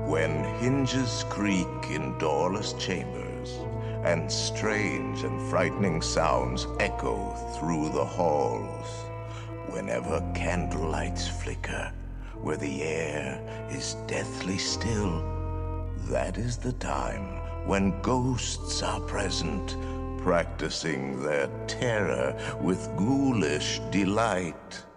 When hinges creak in doorless chambers, and strange and frightening sounds echo through the halls, whenever candlelights flicker, where the air is deathly still, that is the time when ghosts are present, practicing their terror with ghoulish delight.